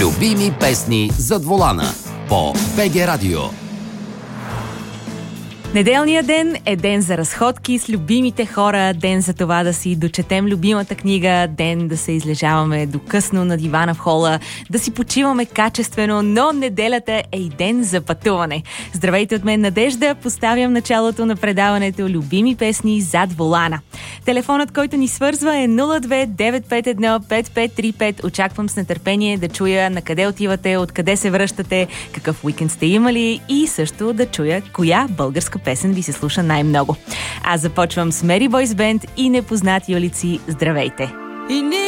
Любими песни зад волана по БГ Радио. Неделният ден е ден за разходки с любимите хора, ден за това да си дочетем любимата книга, ден да се излежаваме до късно на дивана в хола, да си почиваме качествено, но неделята е и ден за пътуване. Здравейте от мен, Надежда, поставям началото на предаването Любими песни зад волана. Телефонът, който ни свързва е 02-951-5535. Очаквам с нетърпение да чуя на къде отивате, откъде се връщате, какъв уикенд сте имали и също да чуя коя българска песен ви се слуша най-много. Аз започвам с Mary Boy's Band и Непознати улици. Здравейте!